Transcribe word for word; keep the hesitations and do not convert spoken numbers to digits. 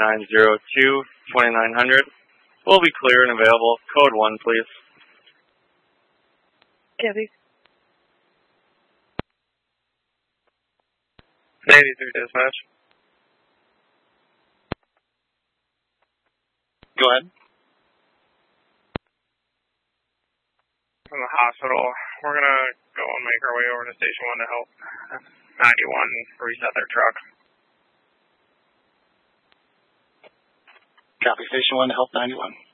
nine zero two, two nine zero zero will be clear and available. Code one, please. Gabby. eighty-three dispatch. Go ahead. From the hospital, we're going to go and make our way over to Station one to help ninety-one reset their truck. Copy, Station one to help ninety-one.